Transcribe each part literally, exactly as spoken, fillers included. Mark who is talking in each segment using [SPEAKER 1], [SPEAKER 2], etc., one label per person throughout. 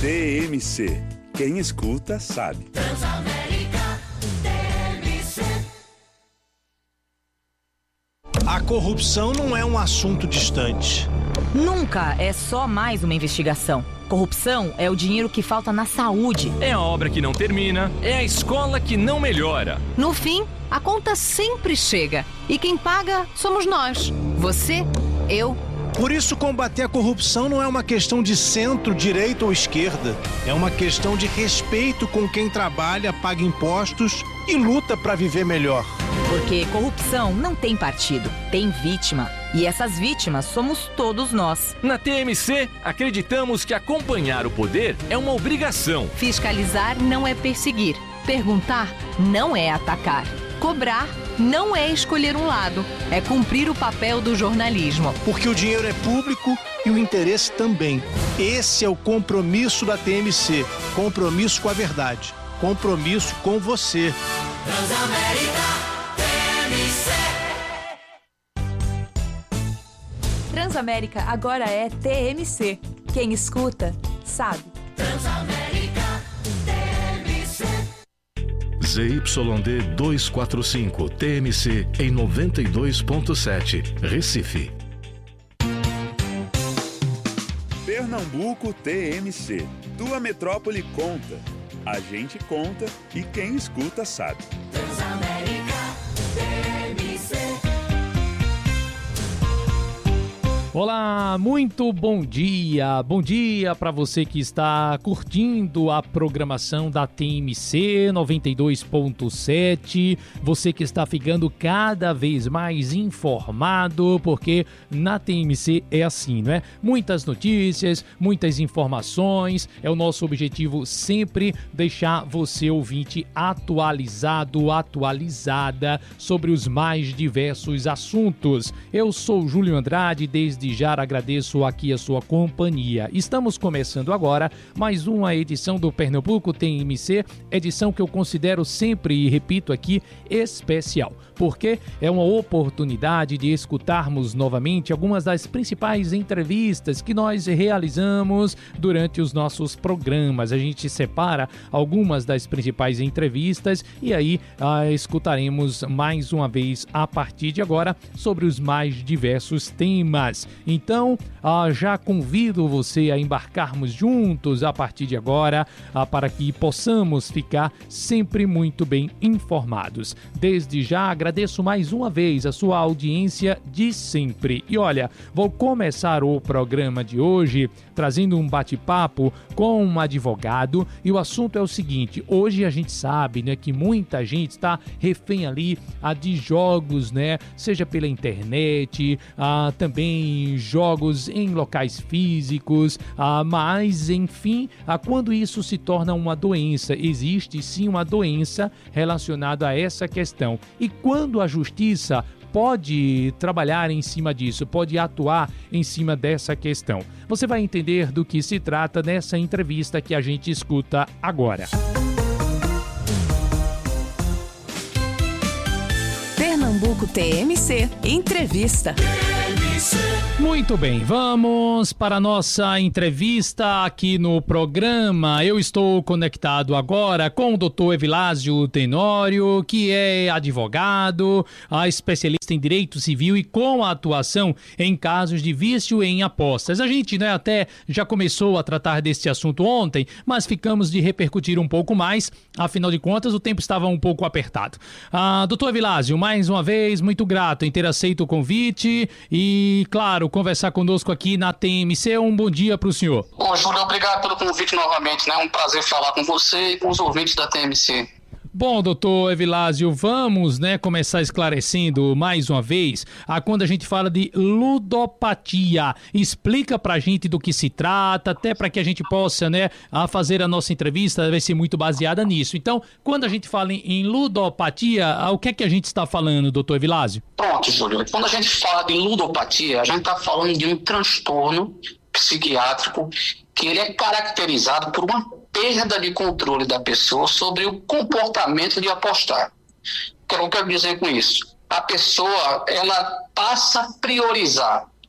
[SPEAKER 1] T M C. Quem escuta sabe.
[SPEAKER 2] Transamérica T M C.
[SPEAKER 3] A corrupção não é um assunto distante.
[SPEAKER 4] Nunca é só mais uma investigação. Corrupção é o dinheiro que falta na saúde.
[SPEAKER 5] É a obra que não termina, é a escola que não melhora.
[SPEAKER 6] No fim, a conta sempre chega. E quem paga somos nós. Você, eu.
[SPEAKER 3] Por isso, combater a corrupção não é uma questão de centro, direita ou esquerda. É uma questão de respeito com quem trabalha, paga impostos e luta para viver melhor.
[SPEAKER 4] Porque corrupção não tem partido, tem vítima. E essas vítimas somos todos nós.
[SPEAKER 5] Na T M C, acreditamos que acompanhar o poder é uma obrigação.
[SPEAKER 6] Fiscalizar não é perseguir. Perguntar não é atacar. Cobrar não é escolher um lado, é cumprir o papel do jornalismo.
[SPEAKER 3] Porque o dinheiro é público e o interesse também. Esse é o compromisso da T M C. Compromisso com a verdade. Compromisso com você.
[SPEAKER 2] Transamérica T M C.
[SPEAKER 7] Transamérica agora é T M C. Quem escuta, sabe.
[SPEAKER 2] Transamérica T M C.
[SPEAKER 8] Z Y D duzentos e quarenta e cinco T M C em noventa e dois ponto sete, Recife.
[SPEAKER 1] Pernambuco T M C. Tua metrópole conta. A gente conta e quem escuta sabe.
[SPEAKER 2] Transamérica T M C.
[SPEAKER 9] Olá, muito bom dia. Bom dia para você que está curtindo a programação da T M C noventa e dois ponto sete. Você que está ficando cada vez mais informado, porque na T M C é assim, não é? Muitas notícias, muitas informações. É o nosso objetivo sempre deixar você ouvinte atualizado, atualizada sobre os mais diversos assuntos. Eu sou Júlio Andrade, desde já agradeço aqui a sua companhia. Estamos começando agora mais uma edição do Pernambuco T M C, edição que eu considero sempre, e repito aqui, especial, porque é uma oportunidade de escutarmos novamente algumas das principais entrevistas que nós realizamos durante os nossos programas. A gente separa algumas das principais entrevistas e aí ah, escutaremos mais uma vez a partir de agora sobre os mais diversos temas. Então, ah, já convido você a embarcarmos juntos a partir de agora, ah, para que possamos ficar sempre muito bem informados. Desde já agradeço mais uma vez a sua audiência de sempre. E olha, vou começar o programa de hoje trazendo um bate-papo com um advogado, e o assunto é o seguinte: hoje a gente sabe, né, que muita gente está refém ali ah, de jogos, né, seja pela internet, ah, também jogos em locais físicos, ah, mas enfim, ah, quando isso se torna uma doença, existe sim uma doença relacionada a essa questão, e quando a justiça pode trabalhar em cima disso, pode atuar em cima dessa questão. Você vai entender do que se trata nessa entrevista que a gente escuta agora.
[SPEAKER 6] Pernambuco T M C Entrevista.
[SPEAKER 9] Muito bem, vamos para a nossa entrevista aqui no programa. Eu estou conectado agora com o doutor Evilásio Tenório, que é advogado, especialista em direito civil e com atuação em casos de vício em apostas. A gente, né, até já começou a tratar desse assunto ontem, mas ficamos de repercutir um pouco mais, afinal de contas o tempo estava um pouco apertado. Ah, doutor Evilásio, mais uma vez, muito grato em ter aceito o convite e, claro, conversar conosco aqui na T M C. Um bom dia para o senhor.
[SPEAKER 10] Ô, Júlio, obrigado pelo convite novamente, né? É um prazer falar com você e com os ouvintes da T M C.
[SPEAKER 9] Bom, doutor Evilásio, vamos, né, começar esclarecendo mais uma vez a quando a gente fala de ludopatia. Explica pra gente do que se trata, até para que a gente possa, né, a fazer a nossa entrevista, vai ser muito baseada nisso. Então, quando a gente fala em ludopatia, o que é que a gente está falando, doutor Evilásio?
[SPEAKER 10] Pronto, Júlio. Quando a gente fala de ludopatia, a gente está falando de um transtorno psiquiátrico que ele é caracterizado por uma perda de controle da pessoa sobre o comportamento de apostar. O que eu quero dizer com isso? A pessoa, ela passa a priorizar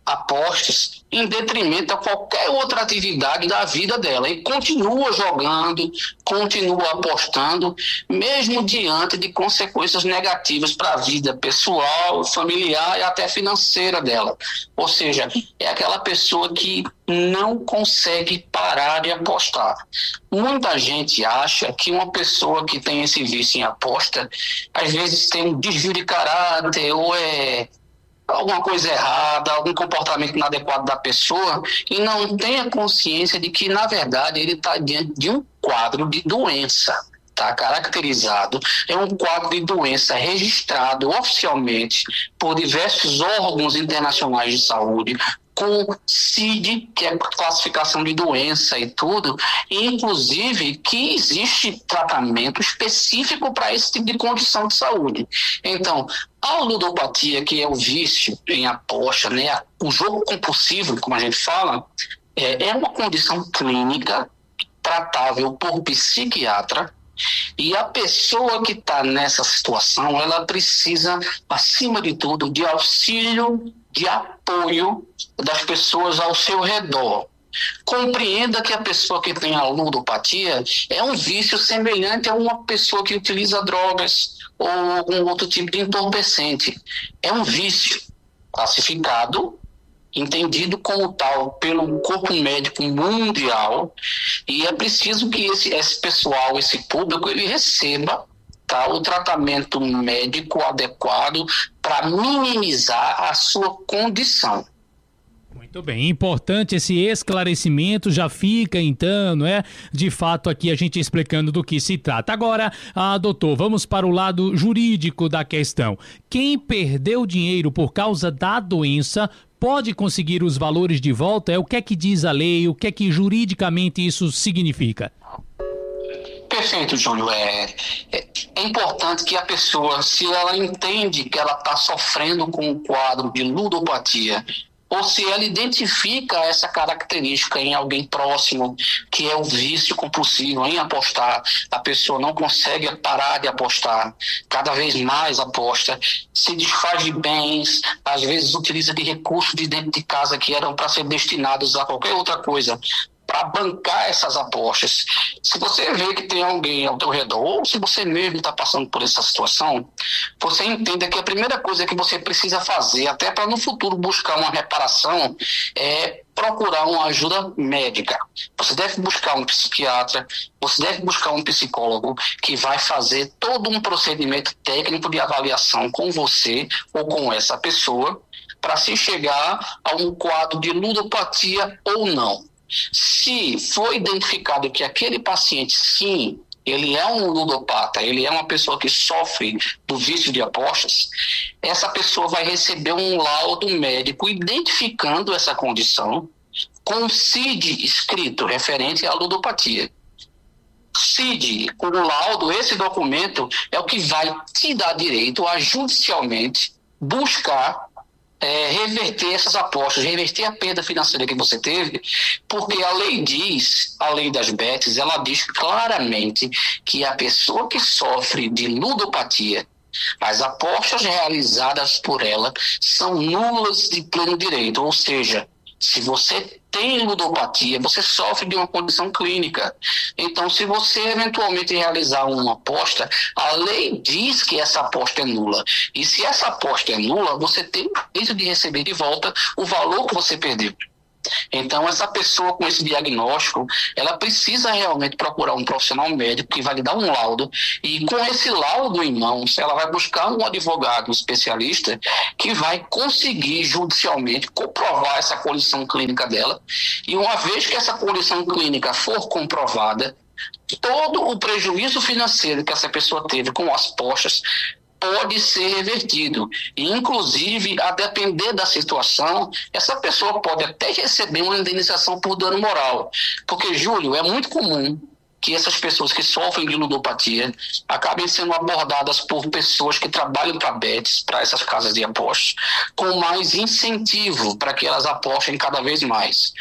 [SPEAKER 10] apostas em detrimento a qualquer outra atividade da vida dela e continua jogando, continua apostando, mesmo diante de consequências negativas para a vida pessoal, familiar e até financeira dela. Ou seja, é aquela pessoa que não consegue parar de apostar. Muita gente acha que uma pessoa que tem esse vício em aposta, às vezes tem um desvio de caráter ou é alguma coisa errada, algum comportamento inadequado da pessoa e não tem a consciência de que, na verdade, ele está diante de um quadro de doença. Está caracterizado, é um quadro de doença registrado oficialmente por diversos órgãos internacionais de saúde, com C I D, que é classificação de doença e tudo, e inclusive que existe tratamento específico para esse tipo de condição de saúde. Então, a ludopatia, que é o vício em aposta, né, o jogo compulsivo, como a gente fala, é, é uma condição clínica tratável por psiquiatra. E a pessoa que está nessa situação, ela precisa, acima de tudo, de auxílio, de apoio das pessoas ao seu redor. Compreenda que a pessoa que tem a ludopatia é um vício semelhante a uma pessoa que utiliza drogas ou algum outro tipo de entorpecente. É um vício classificado, entendido como tal pelo corpo médico mundial, e é preciso que esse, esse pessoal, esse público, ele receba, tá, o tratamento médico adequado para minimizar a sua condição.
[SPEAKER 9] Muito bem, importante esse esclarecimento, já fica então, não é? De fato aqui a gente explicando do que se trata. Agora, ah, doutor, vamos para o lado jurídico da questão. Quem perdeu dinheiro por causa da doença pode conseguir os valores de volta? É o que é que diz a lei? O que é que juridicamente isso significa?
[SPEAKER 10] Perfeito, Júlio. É, é, é importante que a pessoa, se ela entende que ela está sofrendo com um quadro de ludopatia, ou se ela identifica essa característica em alguém próximo, que é o vício compulsivo em apostar, a pessoa não consegue parar de apostar, cada vez mais aposta, se desfaz de bens, às vezes utiliza de recursos de dentro de casa que eram para ser destinados a qualquer outra coisa, para bancar essas apostas. Se você vê que tem alguém ao teu redor, ou se você mesmo está passando por essa situação, você entenda que a primeira coisa que você precisa fazer, até para no futuro buscar uma reparação, é procurar uma ajuda médica. Você deve buscar um psiquiatra, você deve buscar um psicólogo que vai fazer todo um procedimento técnico de avaliação com você ou com essa pessoa, para se chegar a um quadro de ludopatia ou não. Se for identificado que aquele paciente, sim, ele é um ludopata, ele é uma pessoa que sofre do vício de apostas, essa pessoa vai receber um laudo médico identificando essa condição com um C I D escrito referente à ludopatia. C I D, com o laudo, esse documento é o que vai te dar direito a judicialmente buscar É, reverter essas apostas, reverter a perda financeira que você teve, porque a lei diz, a lei das bets, ela diz claramente que a pessoa que sofre de ludopatia, as apostas realizadas por ela são nulas de pleno direito, ou seja, se você tem ludopatia, você sofre de uma condição clínica. Então, se você eventualmente realizar uma aposta, a lei diz que essa aposta é nula. E se essa aposta é nula, você tem o direito de receber de volta o valor que você perdeu. Então, essa pessoa com esse diagnóstico, ela precisa realmente procurar um profissional médico que vai lhe dar um laudo, e com esse laudo em mãos, ela vai buscar um advogado, um especialista, que vai conseguir judicialmente comprovar essa condição clínica dela, e uma vez que essa condição clínica for comprovada, todo o prejuízo financeiro que essa pessoa teve com as apostas pode ser revertido. E, inclusive, a depender da situação, essa pessoa pode até receber uma indenização por dano moral. Porque, Júlio, é muito comum que essas pessoas que sofrem de ludopatia acabem sendo abordadas por pessoas que trabalham para bets, para essas casas de apostas, com mais incentivo para que elas apostem cada vez mais.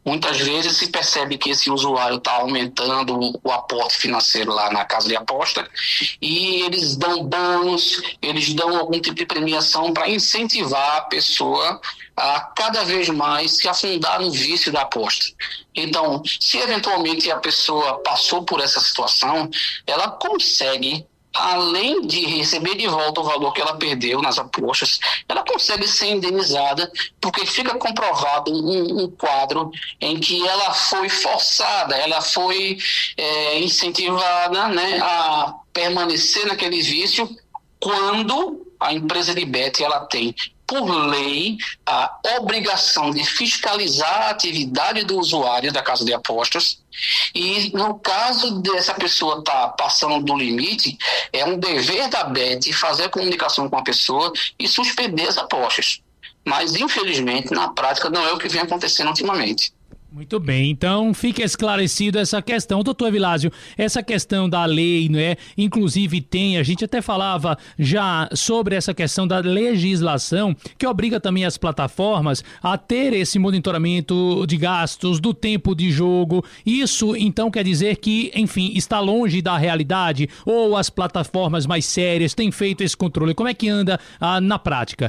[SPEAKER 10] Muitas vezes se percebe que esse usuário está aumentando o, o aporte financeiro lá na casa de aposta e eles dão bônus, eles dão algum tipo de premiação para incentivar a pessoa a cada vez mais se afundar no vício da aposta. Então, se eventualmente a pessoa passou por essa situação, ela consegue, além de receber de volta o valor que ela perdeu nas apostas, ela consegue ser indenizada, porque fica comprovado um, um quadro em que ela foi forçada, ela foi é, incentivada, né, a permanecer naquele vício, quando a empresa de bet ela tem, por lei, a obrigação de fiscalizar a atividade do usuário da casa de apostas. E no caso dessa pessoa estar tá passando do limite, é um dever da bet fazer comunicação com a pessoa e suspender as apostas. Mas, infelizmente, na prática, não é o que vem acontecendo ultimamente.
[SPEAKER 9] Muito bem, então fica esclarecido essa questão. Doutor Evilásio, essa questão da lei, não é? Inclusive tem, a gente até falava já sobre essa questão da legislação que obriga também as plataformas a ter esse monitoramento de gastos, do tempo de jogo. Isso então quer dizer que, enfim, está longe da realidade, ou as plataformas mais sérias têm feito esse controle? Como é que anda ah, na prática?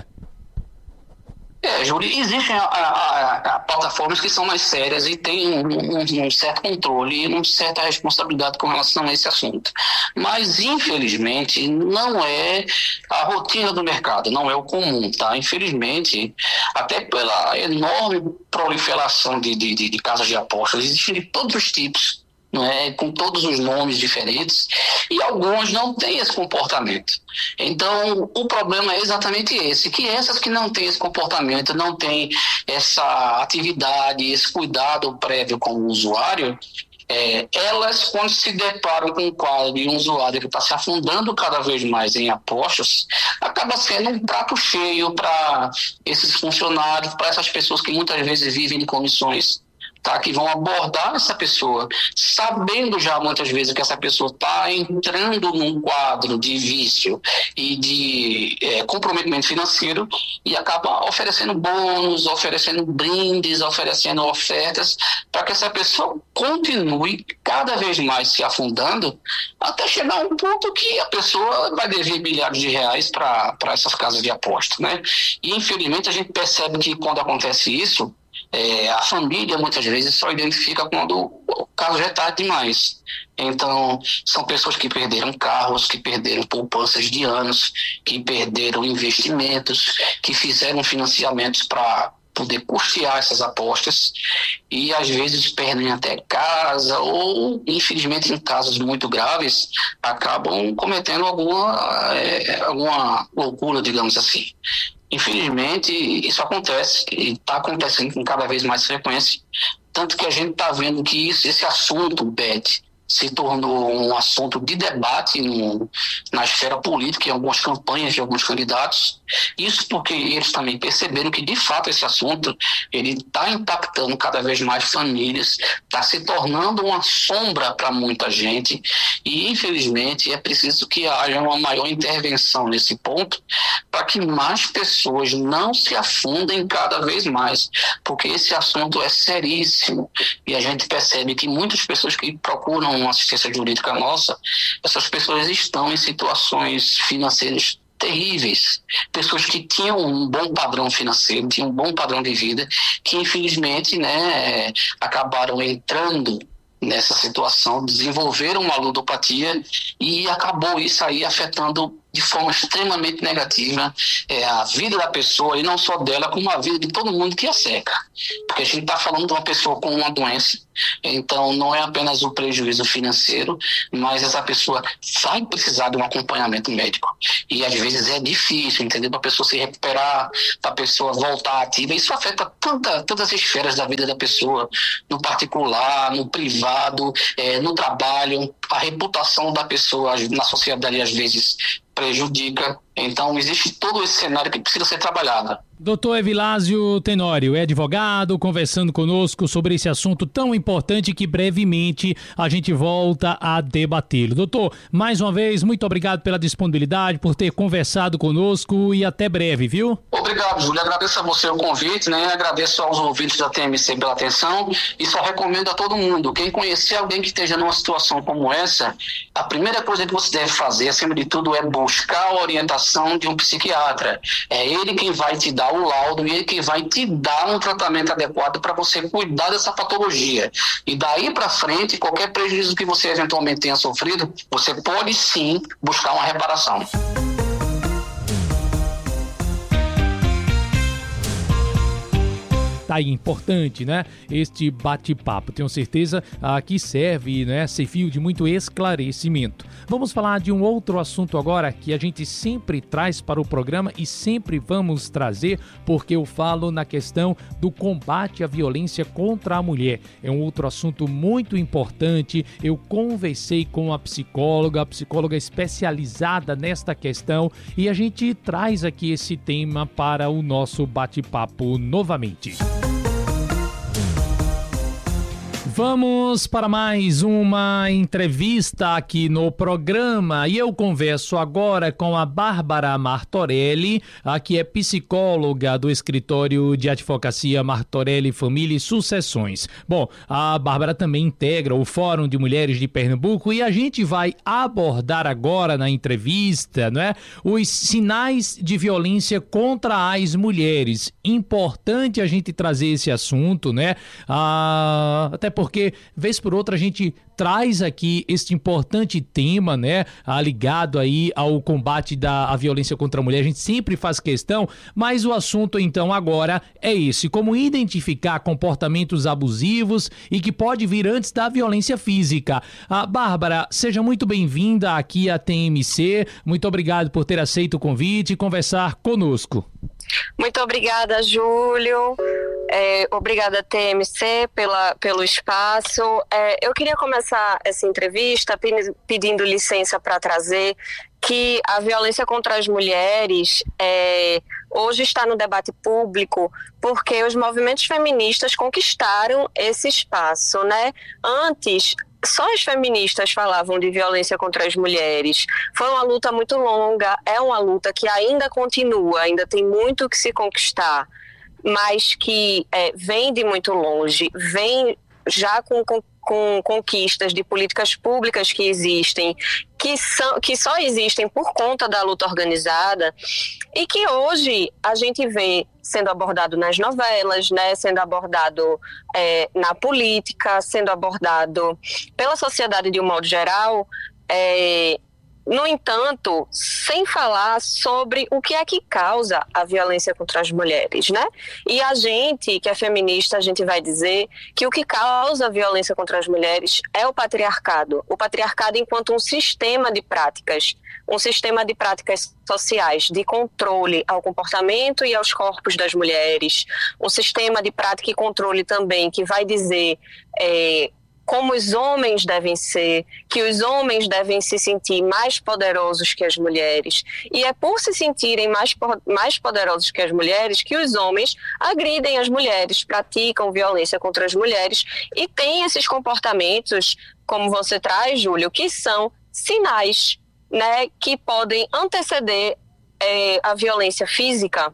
[SPEAKER 10] É, Júlio, existem a, a, a plataformas que são mais sérias e têm um, um, um certo controle e uma certa responsabilidade com relação a esse assunto. Mas, infelizmente, não é a rotina do mercado, não é o comum, tá? Infelizmente, até pela enorme proliferação de, de, de, de casas de apostas, existem de todos os tipos, não é? Com todos os nomes diferentes, e algumas não têm esse comportamento. Então, o problema é exatamente esse, que essas que não têm esse comportamento, não têm essa atividade, esse cuidado prévio com o usuário, é, elas, quando se deparam com um quadro de um usuário que está se afundando cada vez mais em apostas, acaba sendo um prato cheio para esses funcionários, para essas pessoas que muitas vezes vivem de comissões, tá, que vão abordar essa pessoa, sabendo já muitas vezes que essa pessoa está entrando num quadro de vício e de é, comprometimento financeiro, e acaba oferecendo bônus, oferecendo brindes, oferecendo ofertas para que essa pessoa continue cada vez mais se afundando, até chegar a um ponto que a pessoa vai dever milhares de reais para essas casas de aposta, né? E infelizmente a gente percebe que quando acontece isso, É, a família muitas vezes só identifica quando o caso já é tarde demais. Então, são pessoas que perderam carros, que perderam poupanças de anos, que perderam investimentos, que fizeram financiamentos para poder custear essas apostas e às vezes perdem até casa ou, infelizmente, em casos muito graves, acabam cometendo alguma, é, alguma loucura, digamos assim. Infelizmente, isso acontece e está acontecendo com cada vez mais frequência, tanto que a gente está vendo que isso, esse assunto, Bet, se tornou um assunto de debate no, na esfera política, em algumas campanhas de alguns candidatos. Isso porque eles também perceberam que, de fato, esse assunto ele está impactando cada vez mais famílias, está se tornando uma sombra para muita gente e, infelizmente, é preciso que haja uma maior intervenção nesse ponto para que mais pessoas não se afundem cada vez mais, porque esse assunto é seríssimo e a gente percebe que muitas pessoas que procuram uma assistência jurídica nossa, essas pessoas estão em situações financeiras terríveis, pessoas que tinham um bom padrão financeiro, tinham um bom padrão de vida, que infelizmente, né, acabaram entrando nessa situação, desenvolveram uma ludopatia e acabou isso aí afetando de forma extremamente negativa é, a vida da pessoa, e não só dela, como a vida de todo mundo que a cerca. Porque a gente está falando de uma pessoa com uma doença, então não é apenas o prejuízo financeiro, mas essa pessoa vai precisar de um acompanhamento médico. E às vezes é difícil, entendeu? Para a pessoa se recuperar, para a pessoa voltar ativa. Isso afeta tanta, tantas esferas da vida da pessoa, no particular, no privado, é, no trabalho. A reputação da pessoa na sociedade às vezes prejudica. Então, existe todo esse cenário que precisa ser trabalhado.
[SPEAKER 9] Doutor Evilásio Tenório é advogado, conversando conosco sobre esse assunto tão importante que brevemente a gente volta a debatê-lo. Doutor, mais uma vez, muito obrigado pela disponibilidade, por ter conversado conosco e até breve, viu?
[SPEAKER 10] Obrigado, Júlio. Agradeço a você o convite, né? Agradeço aos ouvintes da T M C pela atenção e só recomendo a todo mundo, quem conhecer alguém que esteja numa situação como essa, a primeira coisa que você deve fazer, acima de tudo, é buscar a orientação de um psiquiatra. É ele quem vai te dar o laudo e ele que vai te dar um tratamento adequado para você cuidar dessa patologia. E daí para frente, qualquer prejuízo que você eventualmente tenha sofrido, você pode sim buscar uma reparação.
[SPEAKER 9] Tá aí, importante, né? Este bate-papo. Tenho certeza ah, que serve, né? Serviu de muito esclarecimento. Vamos falar de um outro assunto agora que a gente sempre traz para o programa e sempre vamos trazer, porque eu falo na questão do combate à violência contra a mulher. É um outro assunto muito importante. Eu conversei com a psicóloga, a psicóloga especializada nesta questão, e a gente traz aqui esse tema para o nosso bate-papo novamente. Vamos para mais uma entrevista aqui no programa e eu converso agora com a Bárbara Martorelli, a que é psicóloga do escritório de advocacia Martorelli Família e Sucessões. Bom, a Bárbara também integra o Fórum de Mulheres de Pernambuco e a gente vai abordar agora na entrevista, não é, os sinais de violência contra as mulheres. Importante a gente trazer esse assunto, né? Ah, até porque porque vez por outra a gente traz aqui este importante tema, né, ligado aí ao combate da a violência contra a mulher. A gente sempre faz questão, mas o assunto então agora é esse: como identificar comportamentos abusivos e que pode vir antes da violência física. Ah, Bárbara, seja muito bem-vinda aqui à T M C. Muito obrigado por ter aceito o convite e conversar conosco.
[SPEAKER 11] Muito obrigada, Júlio. É, obrigada, T M C, pela, pelo espaço. É, eu queria começar essa entrevista pedindo licença para trazer que a violência contra as mulheres é, hoje está no debate público porque os movimentos feministas conquistaram esse espaço, né? Antes, só as feministas falavam de violência contra as mulheres. Foi uma luta muito longa, é uma luta que ainda continua, ainda tem muito que se conquistar, mas que é, vem de muito longe, vem já com, com, com conquistas de políticas públicas que existem, que, são, que só existem por conta da luta organizada e que hoje a gente vê sendo abordado nas novelas, né, sendo abordado é, na política, sendo abordado pela sociedade de um modo geral. É, No entanto, sem falar sobre o que é que causa a violência contra as mulheres, né? E a gente, que é feminista, a gente vai dizer que o que causa a violência contra as mulheres é o patriarcado. O patriarcado enquanto um sistema de práticas, um sistema de práticas sociais, de controle ao comportamento e aos corpos das mulheres, um sistema de prática e controle também que vai dizer É, como os homens devem ser, que os homens devem se sentir mais poderosos que as mulheres. E é por se sentirem mais, mais poderosos que as mulheres que os homens agridem as mulheres, praticam violência contra as mulheres e têm esses comportamentos, como você traz, Júlio, que são sinais, né, que podem anteceder é, a violência física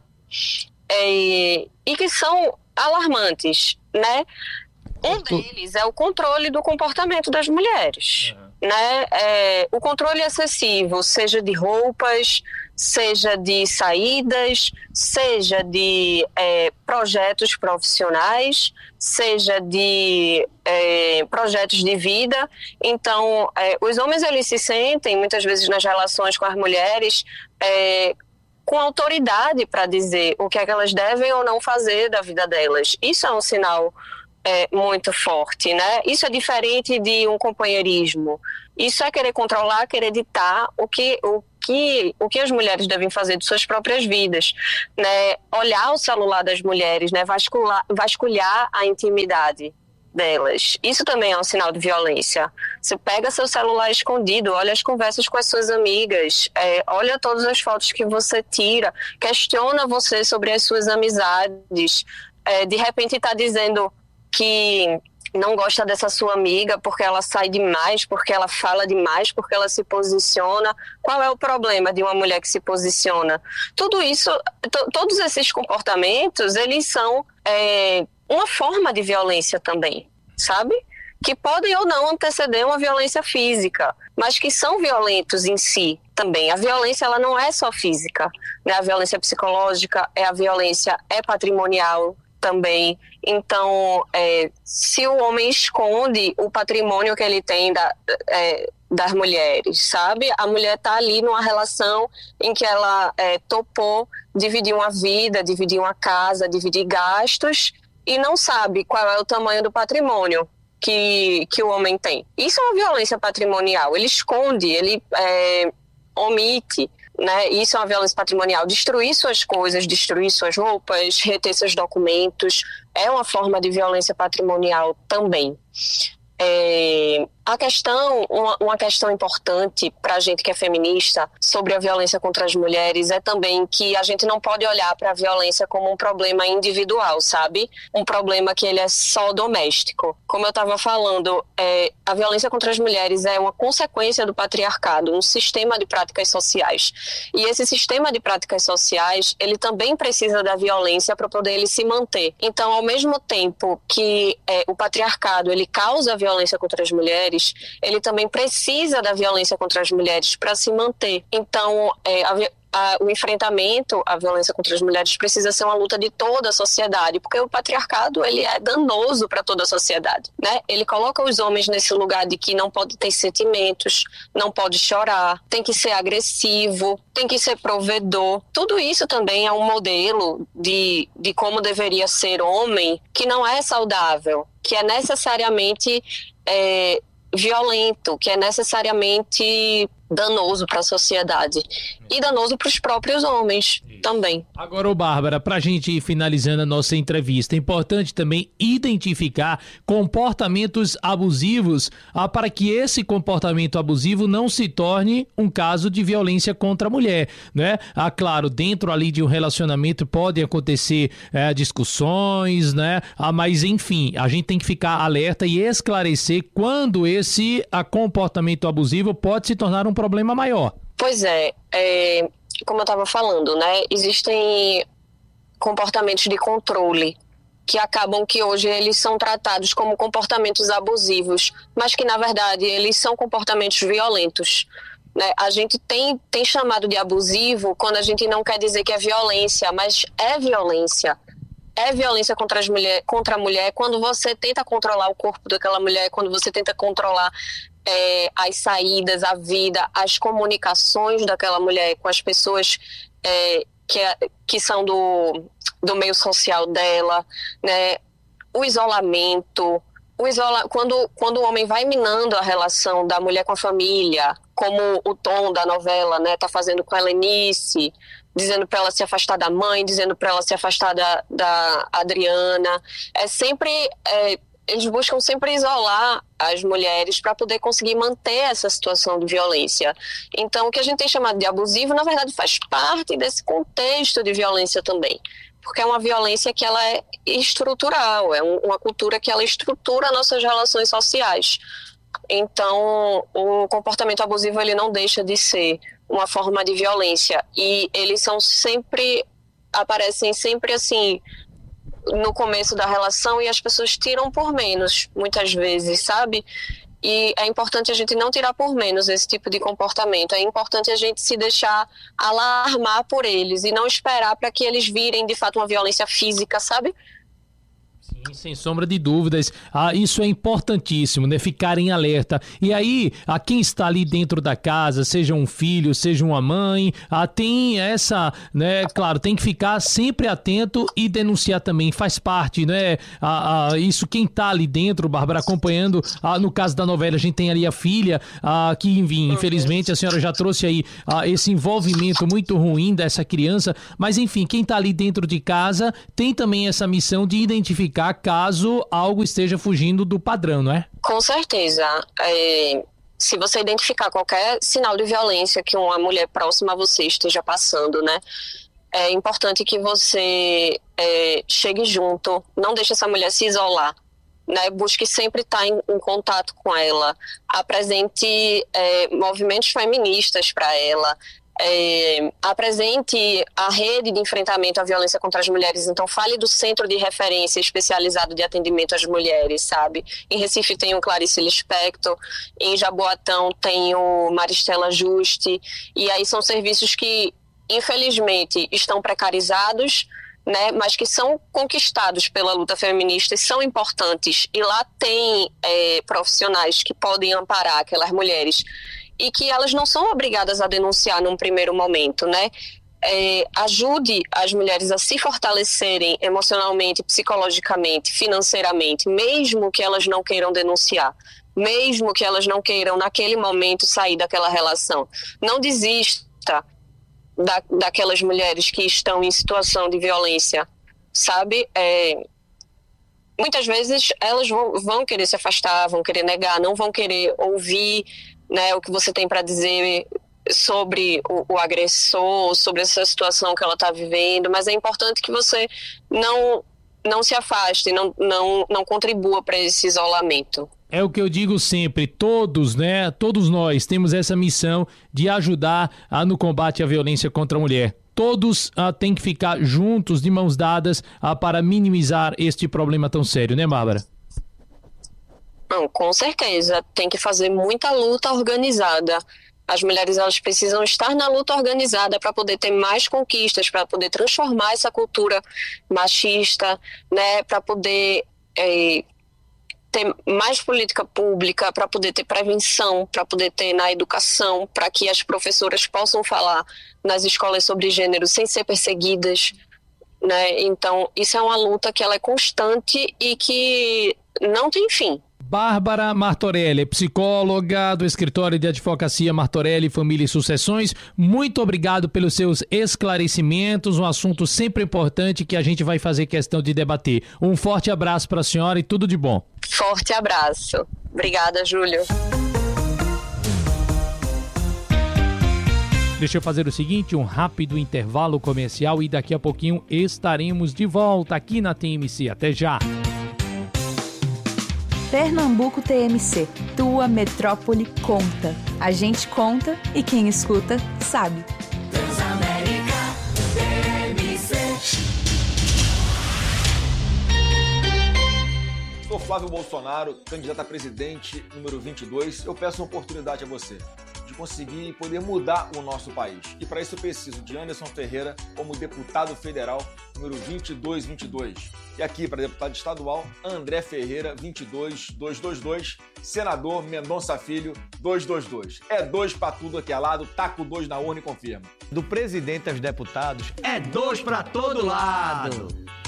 [SPEAKER 11] é, e que são alarmantes, né? Um deles é o controle do comportamento das mulheres, uhum. né? É, o controle excessivo, seja de roupas, seja de saídas, seja de é, projetos profissionais, seja de é, projetos de vida. Então, é, os homens eles se sentem, muitas vezes nas relações com as mulheres, é, com autoridade para dizer o que é que elas devem ou não fazer da vida delas. Isso é um sinal É, muito forte, né? Isso é diferente de um companheirismo. Isso é querer controlar, querer ditar o que, o que, o que as mulheres devem fazer de suas próprias vidas, né? Olhar o celular das mulheres, né? Vasculhar, vasculhar a intimidade delas. Isso também é um sinal de violência. Você pega seu celular escondido, olha as conversas com as suas amigas, é, olha todas as fotos que você tira, questiona você sobre as suas amizades, é, de repente está dizendo que não gosta dessa sua amiga porque ela sai demais, porque ela fala demais, porque ela se posiciona. Qual é o problema de uma mulher que se posiciona? Tudo isso, t- todos esses comportamentos, eles são é, uma forma de violência também, sabe? Que podem ou não anteceder uma violência física, mas que são violentos em si também. A violência, ela não é só física, né? A violência psicológica, é a violência é patrimonial também. Então, é, se o homem esconde o patrimônio que ele tem da, é, das mulheres, sabe? A mulher está ali numa relação em que ela é, topou dividir uma vida, dividir uma casa, dividir gastos e não sabe qual é o tamanho do patrimônio que, que o homem tem. Isso é uma violência patrimonial. Ele esconde, ele é, omite, né? Isso é uma violência patrimonial. Destruir suas coisas, destruir suas roupas, reter seus documentos, é uma forma de violência patrimonial também. É, a questão, uma, uma questão importante para a gente que é feminista sobre a violência contra as mulheres é também que a gente não pode olhar para a violência como um problema individual, sabe? Um problema que ele é só doméstico. Como eu estava falando, é, a violência contra as mulheres é uma consequência do patriarcado, um sistema de práticas sociais. E esse sistema de práticas sociais, ele também precisa da violência para poder ele se manter. Então, ao mesmo tempo que é, o patriarcado ele causa a violência contra as mulheres, ele também precisa da violência contra as mulheres para se manter. Então, é, a, a, o enfrentamento à violência contra as mulheres precisa ser uma luta de toda a sociedade, porque o patriarcado ele é danoso para toda a sociedade, né? Ele coloca os homens nesse lugar de que não pode ter sentimentos, não pode chorar, tem que ser agressivo, tem que ser provedor. Tudo isso também é um modelo de, de como deveria ser homem, que não é saudável, que é necessariamente é, violento, que é necessariamente danoso para a sociedade e danoso para os próprios homens também.
[SPEAKER 9] Agora, ô Bárbara, para a gente ir finalizando a nossa entrevista, é importante também identificar comportamentos abusivos ah, para que esse comportamento abusivo não se torne um caso de violência contra a mulher, né? Ah, claro, dentro ali de um relacionamento podem acontecer é, discussões, né? Ah, mas enfim, a gente tem que ficar alerta e esclarecer quando esse ah, comportamento abusivo pode se tornar um problema maior.
[SPEAKER 11] Pois é, é como eu estava falando, né? Existem comportamentos de controle que acabam que hoje eles são tratados como comportamentos abusivos, mas que na verdade eles são comportamentos violentos, né? A gente tem, tem chamado de abusivo quando a gente não quer dizer que é violência, mas é violência. É violência contra, as mulher, contra a mulher quando você tenta controlar o corpo daquela mulher, quando você tenta controlar é, as saídas, a vida, as comunicações daquela mulher com as pessoas é, que, que são do, do meio social dela, né? O isolamento, o isola... quando, quando o homem vai minando a relação da mulher com a família, como o Tom da novela, né, tá fazendo com a Helenice, dizendo para ela se afastar da mãe, dizendo para ela se afastar da, da Adriana. É sempre, é, eles buscam sempre isolar as mulheres para poder conseguir manter essa situação de violência. Então, o que a gente tem chamado de abusivo, na verdade, faz parte desse contexto de violência também. Porque é uma violência que ela é estrutural, é uma cultura que ela estrutura nossas relações sociais. Então, o comportamento abusivo ele não deixa de ser uma forma de violência e eles são sempre, aparecem sempre assim no começo da relação e as pessoas tiram por menos, muitas vezes, sabe? E é importante a gente não tirar por menos esse tipo de comportamento, é importante a gente se deixar alarmar por eles e não esperar para que eles virem de fato uma violência física, sabe?
[SPEAKER 9] Sim, sem sombra de dúvidas. Ah, isso é importantíssimo, né? Ficar em alerta. E aí, a quem está ali dentro da casa, seja um filho, seja uma mãe, ah, tem essa, né? Claro, tem que ficar sempre atento e denunciar também. Faz parte, né? Ah, ah, isso, quem está ali dentro, Bárbara, acompanhando, ah, no caso da novela, a gente tem ali a filha, ah, que, enfim, infelizmente a senhora já trouxe aí ah, esse envolvimento muito ruim dessa criança, mas enfim, quem está ali dentro de casa tem também essa missão de identificar caso algo esteja fugindo do padrão, não é?
[SPEAKER 11] Com certeza. É, se você identificar qualquer sinal de violência que uma mulher próxima a você esteja passando, né, é importante que você é, chegue junto, não deixe essa mulher se isolar, né, busque sempre estar em, em contato com ela, apresente é, movimentos feministas para ela, É, apresente a rede de enfrentamento à violência contra as mulheres. Então fale do centro de referência especializado de atendimento às mulheres, sabe? Em Recife tem o Clarice Lispector, em Jaboatão tem o Maristela Juste, e aí são serviços que infelizmente estão precarizados, né, mas que são conquistados pela luta feminista e são importantes, e lá tem é, profissionais que podem amparar aquelas mulheres e que elas não são obrigadas a denunciar num primeiro momento, né? É, ajude as mulheres a se fortalecerem emocionalmente, psicologicamente, financeiramente, mesmo que elas não queiram denunciar, mesmo que elas não queiram naquele momento sair daquela relação. Não desista da, daquelas mulheres que estão em situação de violência, sabe? É, muitas vezes elas vão, vão querer se afastar, vão querer negar, não vão querer ouvir, né, o que você tem para dizer sobre o, o agressor, sobre essa situação que ela está vivendo, mas é importante que você não, não se afaste, não, não, não contribua para esse isolamento.
[SPEAKER 9] É o que eu digo sempre, todos, né, todos nós temos essa missão de ajudar a, no combate à violência contra a mulher. Todos ah, têm que ficar juntos, de mãos dadas, ah, para minimizar este problema tão sério, né, Bárbara?
[SPEAKER 11] Não, com certeza, tem que fazer muita luta organizada. As mulheres, elas precisam estar na luta organizada para poder ter mais conquistas, para poder transformar essa cultura machista, né, para poder é, ter mais política pública, para poder ter prevenção, para poder ter na educação, para que as professoras possam falar nas escolas sobre gênero sem ser perseguidas, né? Então, isso é uma luta que ela é constante e que não tem fim.
[SPEAKER 9] Bárbara Martorelli, psicóloga do escritório de advocacia Martorelli Família e Sucessões, muito obrigado pelos seus esclarecimentos, um assunto sempre importante que a gente vai fazer questão de debater. Um forte abraço para a senhora e tudo de bom.
[SPEAKER 11] Forte abraço. Obrigada, Júlio.
[SPEAKER 9] Deixa eu fazer o seguinte, um rápido intervalo comercial e daqui a pouquinho estaremos de volta aqui na T M C. Até já!
[SPEAKER 7] Pernambuco T M C, tua metrópole conta. A gente conta e quem escuta sabe.
[SPEAKER 2] Transamérica T M C.
[SPEAKER 12] Sou Flávio Bolsonaro, candidato a presidente número vinte e dois. Eu peço uma oportunidade a você de conseguir e poder mudar o nosso país. E para isso eu preciso de Anderson Ferreira como deputado federal número vinte e dois vinte e dois. E aqui para deputado estadual, André Ferreira vinte e dois dois dois dois, senador Mendonça Filho dois dois dois. É dois para tudo aqui ao lado, taca o dois na urna e confirma.
[SPEAKER 13] Do presidente aos deputados, é dois para todo lado.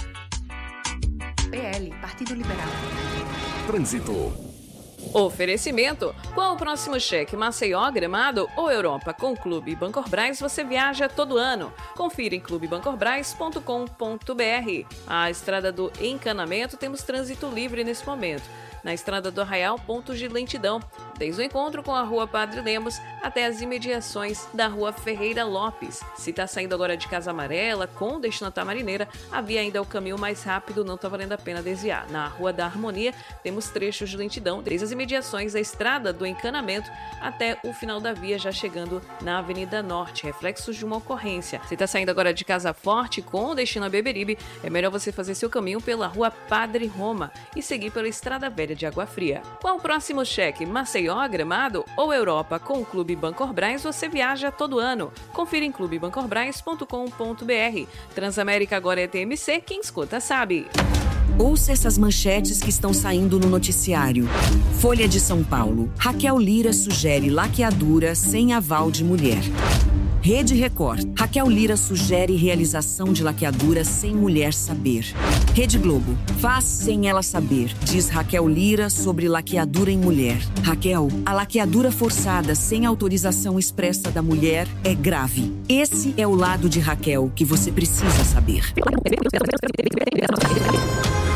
[SPEAKER 14] P L, Partido Liberal.
[SPEAKER 15] Trânsito.
[SPEAKER 16] Oferecimento. Qual o próximo cheque? Maceió, Gramado ou Europa? Com o Clube Bancorbras você viaja todo ano. Confira em clube bancorbras ponto com ponto b r. A estrada do Encanamento temos trânsito livre nesse momento. Na estrada do Arraial, pontos de lentidão, desde o encontro com a Rua Padre Lemos até as imediações da Rua Ferreira Lopes. Se está saindo agora de Casa Amarela, com destino à Tamarineira, havia ainda o caminho mais rápido, não está valendo a pena desviar. Na Rua da Harmonia, temos trechos de lentidão, desde as imediações da estrada do Encanamento até o final da via, já chegando na Avenida Norte, reflexos de uma ocorrência. Se está saindo agora de Casa Forte, com destino a Beberibe, é melhor você fazer seu caminho pela Rua Padre Roma e seguir pela Estrada Velha de Água Fria. Qual o próximo cheque? Maceió, Gramado ou Europa? Com o Clube Bancorbras você viaja todo ano. Confira em clube bancorbras ponto com ponto b r. Transamérica agora é T M C, quem escuta sabe.
[SPEAKER 17] Ouça essas manchetes que estão saindo no noticiário. Folha de São Paulo. Raquel Lira sugere laqueadura sem aval de mulher. Rede Record. Raquel Lira sugere realização de laqueadura sem mulher saber. Rede Globo. Faz sem ela saber, diz Raquel Lira sobre laqueadura em mulher. Raquel, a laqueadura forçada sem autorização expressa da mulher é grave. Esse é o lado de Raquel que você precisa saber.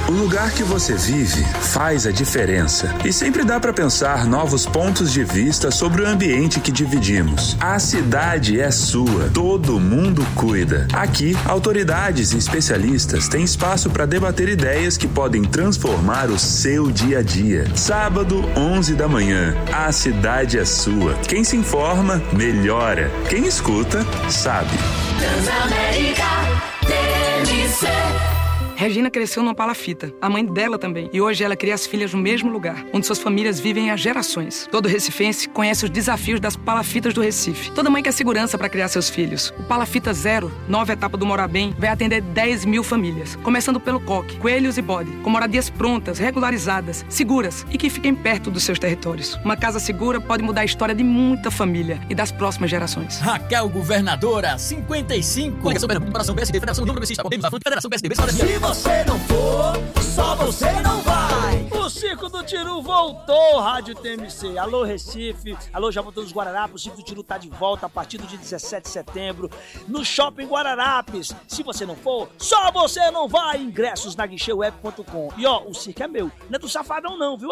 [SPEAKER 1] O lugar que você vive faz a diferença. E sempre dá para pensar novos pontos de vista sobre o ambiente que dividimos. A cidade é sua. Todo mundo cuida. Aqui, autoridades e especialistas têm espaço para debater ideias que podem transformar o seu dia a dia. Sábado, onze da manhã. A cidade é sua. Quem se informa, melhora. Quem escuta, sabe.
[SPEAKER 2] Transamérica T M C.
[SPEAKER 18] Regina cresceu numa palafita, a mãe dela também. E hoje ela cria as filhas no mesmo lugar, onde suas famílias vivem há gerações. Todo recifense conhece os desafios das palafitas do Recife. Toda mãe quer segurança para criar seus filhos. O Palafita Zero, nova etapa do Morar Bem, vai atender dez mil famílias. Começando pelo coque, coelhos e bode, com moradias prontas, regularizadas, seguras e que fiquem perto dos seus territórios. Uma casa segura pode mudar a história de muita família e das próximas gerações.
[SPEAKER 19] Raquel Governadora, cinquenta e cinco. Coligação Pernambuco, Federação P S D, Federação do Progressista, Podemos, a Federação P S D B.
[SPEAKER 20] Se você não for, só você não vai.
[SPEAKER 21] O Circo do Tiru voltou, Rádio T M C. Alô, Recife. Alô, Jaboatão dos Guararapes. O Circo do Tiru tá de volta a partir do dia dezessete de setembro no Shopping Guararapes. Se você não for, só você não vai. Ingressos na guichê web ponto com. E ó, o circo é meu. Não é do Safadão não, viu?